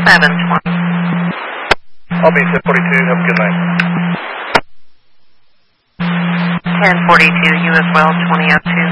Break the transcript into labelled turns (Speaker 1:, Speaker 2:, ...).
Speaker 1: 720.
Speaker 2: I'll be 1042. Have a good night.
Speaker 1: 1042, you as well, 2002.